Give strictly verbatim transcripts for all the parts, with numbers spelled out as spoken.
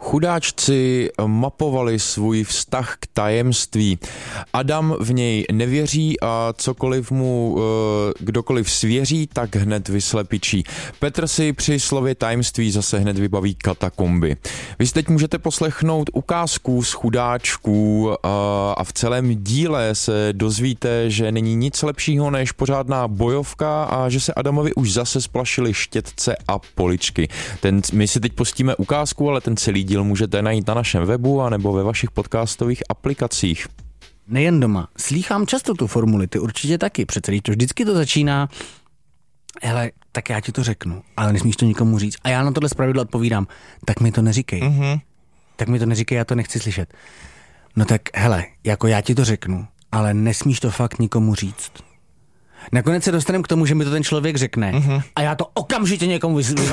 Chudáčci mapovali svůj vztah k tajemství. Adam v něj nevěří a cokoliv mu kdokoliv svěří, tak hned vyslepičí. Petr si při slově tajemství zase hned vybaví katakomby. Vy si teď můžete poslechnout ukázku z Chudáčků a v celém díle se dozvíte, že není nic lepšího než pořádná bojovka a že se Adamovi už zase splašily štětce a poličky. Ten, my si teď pustíme ukázku, ale ten celý díl můžete najít na našem webu a nebo ve vašich podcastových aplikacích. Nejen doma. Slýchám často tu formuli, ty určitě taky. Přece to vždycky to začíná, hele, tak já ti to řeknu, ale nesmíš to nikomu říct. A já na tohle zpravidlo odpovídám, tak mi to neříkej. Mm-hmm. Tak mi to neříkej, já to nechci slyšet. No tak hele, jako já ti to řeknu, ale nesmíš to fakt nikomu říct. Nakonec se dostaneme k tomu, že mi to ten člověk řekne mm-hmm. a já to okamžitě někomu vysvětlím.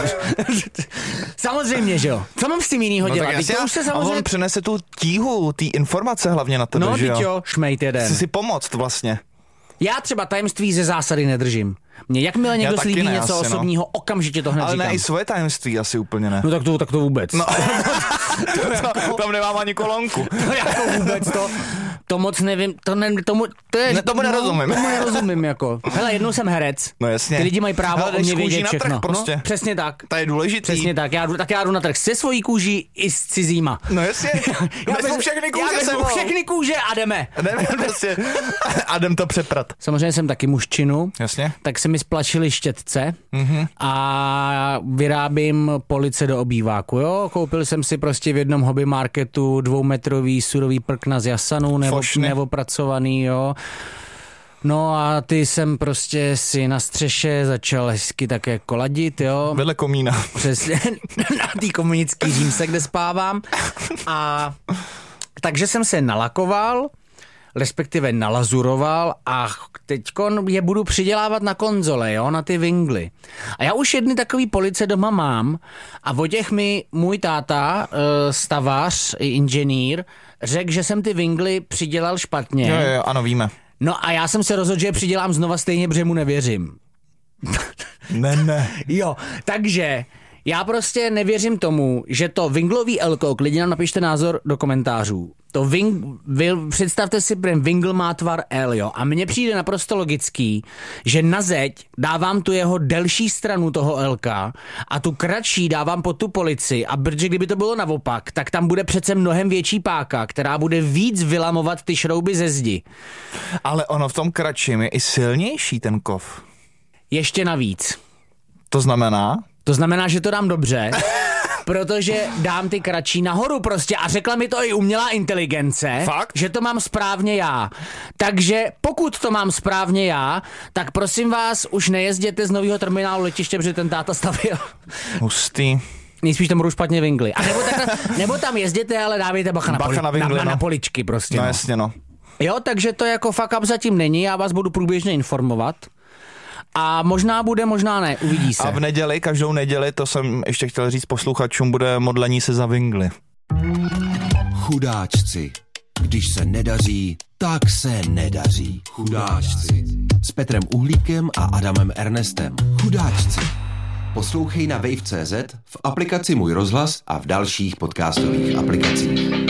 Samozřejmě, že jo. Co mám s tím jinýho no dělat? Jasně, to už se samozřejmě... A on přinese tu tíhu, ty informace hlavně na tebe, no, že jo? No, jo, šmejt jeden. Chci si pomoct vlastně. Já třeba tajemství ze zásady nedržím. Mě jakmile někdo slíbí ne, něco asi, osobního, no. okamžitě to hned ale říkám. Ale ne i svoje tajemství asi úplně ne. No tak to, tak to vůbec. No. to jako... Tam nemám ani kolonku. To jako vůbec to, to moc nevím, to, ne, tomu, to je, ne, tomu nerozumím. No, tomu nerozumím jako. Hele, jednou jsem herec. No jasně. Ty lidi mají právo hele, o mě vědět všechno. Trh, prostě. No, přesně tak. To je důležitý. Přesně tak. Já jdu, tak já jdu na trh se svojí kůží i s cizíma. No jasně. já vezmu všechny kůže já vezmu všechny kůže a jdeme. Jdeme prostě. A jdem to přeprat. Samozřejmě jsem taky mužčinu. Jasně. Tak se mi splašily štětce. Mm-hmm. A vyrábím police do obýváku, jo. Koupil jsem si prostě v jednom hobby marketu dvoumetrový surový prkna z jasanu, nebo, neopracovaný, jo. No a ty jsem prostě si na střeše začal hezky také koladit, jo. Vedle komína. Přesně, na té komunický římse, kde spávám. A takže jsem se nalakoval, respektive nalazuroval a teďkon je budu přidělávat na konzole, jo, na ty vingly. A já už jedny takový police doma mám a o těch mi můj táta, stavař, inženýr, řekl, že jsem ty vingly přidělal špatně. Jo, jo, ano, víme. No a já jsem se rozhodl, že je přidělám znova stejně, protože mu nevěřím. Ne, ne. Jo, takže... Já prostě nevěřím tomu, že to vinglový elko, klidně nám napište názor do komentářů. To ving, vil, představte si, že vingl má tvar L, jo. A mně přijde naprosto logický, že na zeď dávám tu jeho delší stranu toho Lka a tu kratší dávám pod tu polici a protože kdyby to bylo naopak, tak tam bude přece mnohem větší páka, která bude víc vylamovat ty šrouby ze zdi. Ale ono v tom kratším je i silnější ten kov. Ještě navíc. To znamená? To znamená, že to dám dobře, protože dám ty kratší nahoru prostě a řekla mi to i umělá inteligence, Fakt? že to mám správně já. Takže pokud to mám správně já, tak prosím vás, už nejezděte z nového terminálu letiště, protože ten táta stavil. Hustý. Nejspíš tam budou špatně vingly. A nebo, tak, nebo tam jezděte, ale dávejte bacha na, bacha poli, na, vingly, na, na, no. na poličky prostě. No, no jasně, no. Jo, takže to jako fuck up zatím není, já vás budu průběžně informovat. A možná bude, možná ne, uvidí se. A v neděli, každou neděli, to jsem ještě chtěl říct posluchačům, bude modlení se za vingly. Chudáčci. Když se nedaří, tak se nedaří. Chudáčci. S Petrem Uhlíkem a Adamem Ernestem. Chudáčci. Poslouchej na wave tečka cé zet, v aplikaci Můj rozhlas a v dalších podcastových aplikacích.